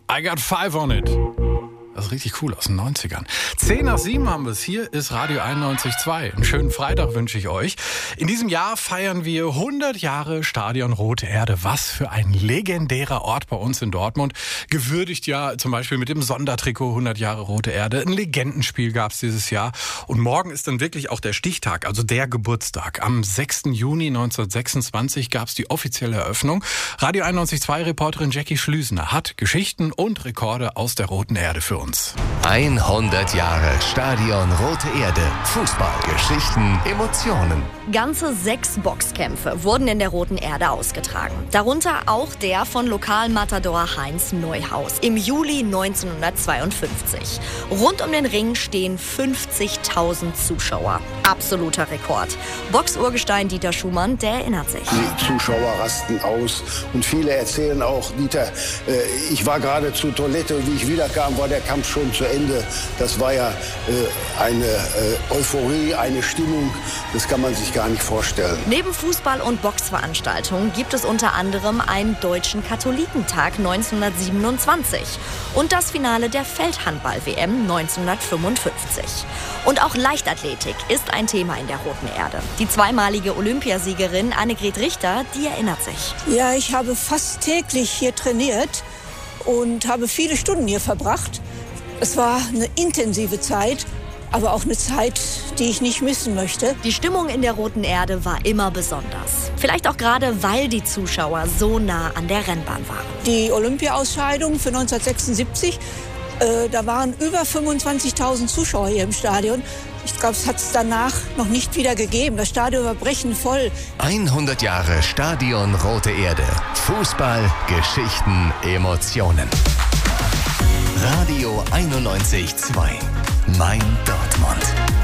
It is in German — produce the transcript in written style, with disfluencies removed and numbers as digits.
I Got Five on It. Das ist richtig cool aus den 90ern. 10:07 haben wir es. Hier ist Radio 91.2. Einen schönen Freitag wünsche ich euch. In diesem Jahr feiern wir 100 Jahre Stadion Rote Erde. Was für ein legendärer Ort bei uns in Dortmund. Gewürdigt ja zum Beispiel mit dem Sondertrikot 100 Jahre Rote Erde. Ein Legendenspiel gab es dieses Jahr. Und morgen ist dann wirklich auch der Stichtag, also der Geburtstag. Am 6. Juni 1926 gab es die offizielle Eröffnung. Radio 91.2-Reporterin Jackie Schlüsener hat Geschichten und Rekorde aus der Roten Erde für uns. 100 Jahre Stadion Rote Erde. Fußballgeschichten, Emotionen. Ganze 6 Boxkämpfe wurden in der Roten Erde ausgetragen. Darunter auch der von Lokalmatador Heinz Neuhaus im Juli 1952. Rund um den Ring stehen 50.000 Zuschauer. Absoluter Rekord. Boxurgestein Dieter Schumann, der erinnert sich. Die Zuschauer rasten aus und viele erzählen auch, Dieter, ich war gerade zur Toilette und wie ich wiederkam, war der Kampf schon zu Ende. Das war ja eine Euphorie, eine Stimmung, das kann man sich gar nicht vorstellen. Neben Fußball- und Boxveranstaltungen gibt es unter anderem einen deutschen Katholikentag 1927 und das Finale der Feldhandball-WM 1955. Und auch Leichtathletik ist ein Thema in der Roten Erde. Die zweimalige Olympiasiegerin Annegret Richter, die erinnert sich. Ja, ich habe fast täglich hier trainiert und habe viele Stunden hier verbracht. Es war eine intensive Zeit, aber auch eine Zeit, die ich nicht missen möchte. Die Stimmung in der Roten Erde war immer besonders. Vielleicht auch gerade, weil die Zuschauer so nah an der Rennbahn waren. Die Olympia-Ausscheidung für 1976, da waren über 25.000 Zuschauer hier im Stadion. Ich glaube, es hat es danach noch nicht wieder gegeben. Das Stadion war brechend voll. 100 Jahre Stadion Rote Erde. Fußball, Geschichten, Emotionen. Radio 91.2. Mein Dortmund.